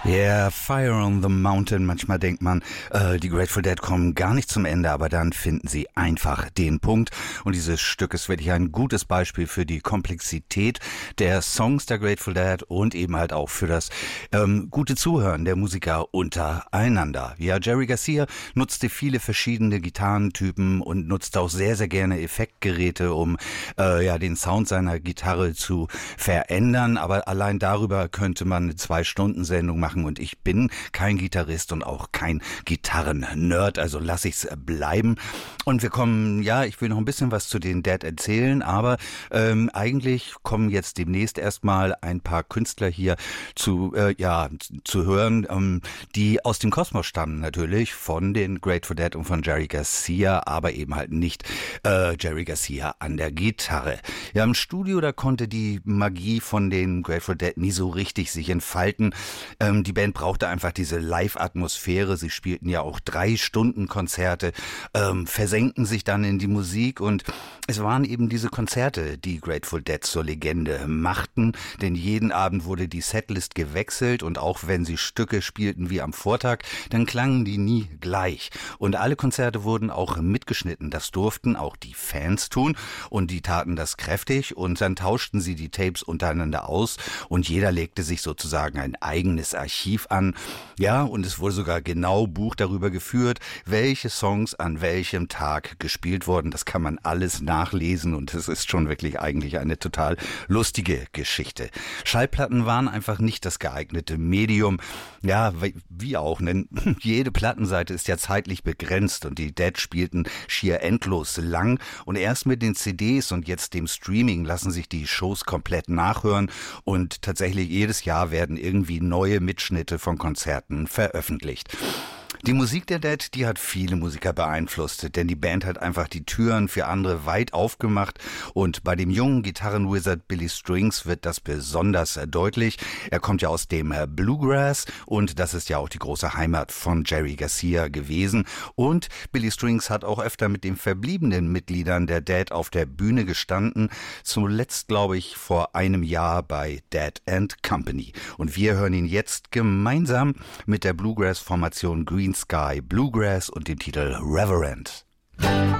Yeah, Fire on the Mountain. Manchmal denkt man, die Grateful Dead kommen gar nicht zum Ende, aber dann finden sie einfach den Punkt. Und dieses Stück ist wirklich ein gutes Beispiel für die Komplexität der Songs der Grateful Dead und eben halt auch für das gute Zuhören der Musiker untereinander. Ja, Jerry Garcia nutzte viele verschiedene Gitarrentypen und nutzte auch sehr, sehr gerne Effektgeräte, um den Sound seiner Gitarre zu verändern. Aber allein darüber könnte man eine 2-Stunden-Sendung machen. Und ich bin kein Gitarrist und auch kein Gitarren-Nerd, also lasse ich's bleiben. Und wir kommen, ich will noch ein bisschen was zu den Dead erzählen, aber eigentlich kommen jetzt demnächst erstmal ein paar Künstler hier zu hören, die aus dem Kosmos stammen natürlich, von den Grateful Dead und von Jerry Garcia, aber eben halt nicht Jerry Garcia an der Gitarre. Ja, im Studio, da konnte die Magie von den Grateful Dead nie so richtig sich entfalten. Die Band brauchte einfach diese Live-Atmosphäre. Sie spielten ja auch 3-Stunden-Konzerte, versenkten sich dann in die Musik und es waren eben diese Konzerte, die Grateful Dead zur Legende machten, denn jeden Abend wurde die Setlist gewechselt und auch wenn sie Stücke spielten wie am Vortag, dann klangen die nie gleich. Und alle Konzerte wurden auch mitgeschnitten. Das durften auch die Fans tun und die taten das kräftig und dann tauschten sie die Tapes untereinander aus und jeder legte sich sozusagen ein eigenes Archiv an. Ja, und es wurde sogar genau Buch darüber geführt, welche Songs an welchem Tag gespielt wurden. Das kann man alles nachlesen und es ist schon wirklich eigentlich eine total lustige Geschichte. Schallplatten waren einfach nicht das geeignete Medium. Ja, wie auch, denn jede Plattenseite ist ja zeitlich begrenzt und die Dead spielten schier endlos lang und erst mit den CDs und jetzt dem Streaming lassen sich die Shows komplett nachhören und tatsächlich jedes Jahr werden irgendwie neue Mitschnitte von Konzerten veröffentlicht. Die Musik der Dead, die hat viele Musiker beeinflusst, denn die Band hat einfach die Türen für andere weit aufgemacht und bei dem jungen Gitarrenwizard Billy Strings wird das besonders deutlich. Er kommt ja aus dem Bluegrass und das ist ja auch die große Heimat von Jerry Garcia gewesen und Billy Strings hat auch öfter mit den verbliebenen Mitgliedern der Dead auf der Bühne gestanden, zuletzt glaube ich vor einem Jahr bei Dead and Company und wir hören ihn jetzt gemeinsam mit der Bluegrass-Formation Green Sky Bluegrass und dem Titel Reverend.